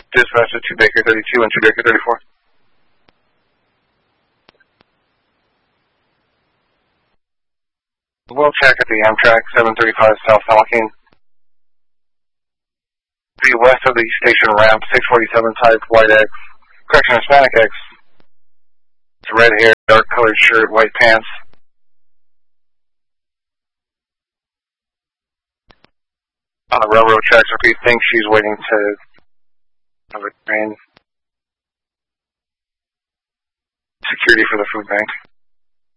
Dispatch to 2 Baker 32 and 2 Baker 34. We'll check at the Amtrak 735 South San Joaquin. Be west of the station ramp, 647 type, white X, correction, Hispanic X. It's red hair, dark colored shirt, white pants. On the railroad tracks, repeat, thinks she's waiting to have a train. Security for the food bank.